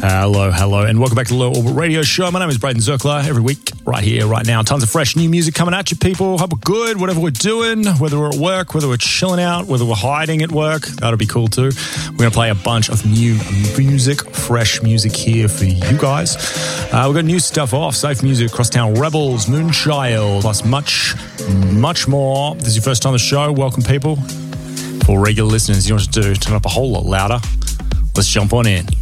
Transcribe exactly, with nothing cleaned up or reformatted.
Hello, hello, and welcome back to the Low Orbit Radio Show. My name is Braden Zerkler. Every week, right here, right now, tons of fresh new music coming at you, people. Hope we're good, whatever we're doing, whether we're at work, whether we're chilling out, whether we're hiding at work. That'll be cool too. We're going to play a bunch of new music, fresh music here for you guys. Uh, we've got new stuff off, Safe Music, Crosstown Rebels, Moonchild, plus much, much more. If this is your first time on the show, welcome, people. For regular listeners, you know what to do. Turn it up a whole lot louder. Let's jump on in.